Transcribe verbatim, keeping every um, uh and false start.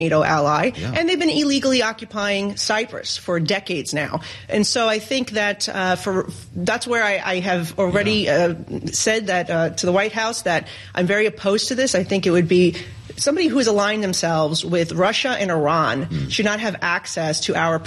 NATO ally, yeah. and they've been illegally occupying Cyprus for decades now. And so I think that uh, for that's where I, I have already uh, said that uh, to the White House that I'm very opposed to this. I think it would be somebody who has aligned themselves with Russia and Iran mm. should not have access to our